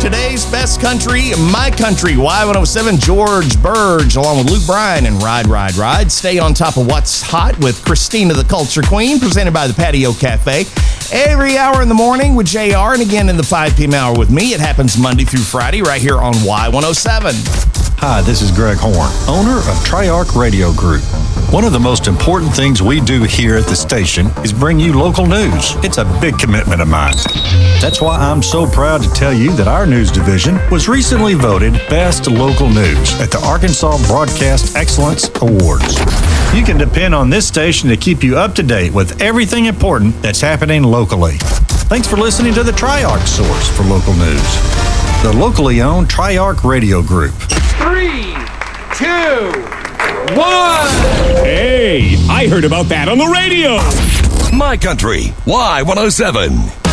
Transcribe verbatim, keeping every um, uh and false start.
Today's best country, My Country, Y one oh seven, George Burge, along with Luke Bryan and Ride, Ride, Ride. Stay on top of what's hot with Christina the Culture Queen, presented by the Patio Cafe. Every hour in the morning with J R, and again in the five p.m. hour with me. It happens Monday through Friday right here on Y one oh seven. Hi, this is Greg Horn, owner of Triarch Radio Group. One of the most important things we do here at the station is bring you local news. It's a big commitment of mine. That's why I'm so proud to tell you that our news division was recently voted Best Local News at the Arkansas Broadcast Excellence Awards. You can depend on this station to keep you up to date with everything important that's happening locally. Thanks for listening to the Triarch source for local news. The locally owned Triarch Radio Group. Three, two, one. Hey, I heard about that on the radio. My Country, Y one oh seven.